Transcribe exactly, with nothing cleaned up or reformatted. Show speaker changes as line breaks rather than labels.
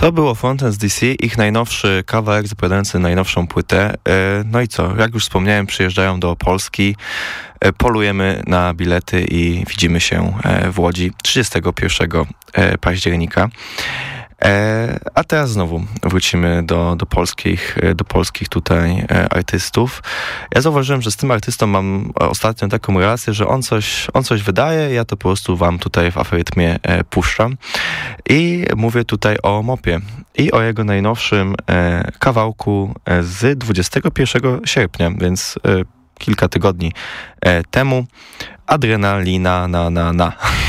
To było Fountains D C, ich najnowszy kawałek zapowiadający najnowszą płytę. No i co, jak już wspomniałem, przyjeżdżają do Polski, polujemy na bilety i widzimy się w Łodzi trzydziestego pierwszego października. A teraz znowu wrócimy do, do, polskich, do polskich tutaj artystów. Ja zauważyłem, że z tym artystą mam ostatnio taką relację, że on coś, on coś wydaje, ja to po prostu wam tutaj w aferytmie puszczam. I mówię tutaj o Mopie i o jego najnowszym kawałku z dwudziestego pierwszego sierpnia, więc kilka tygodni temu. Adrenalina na na na.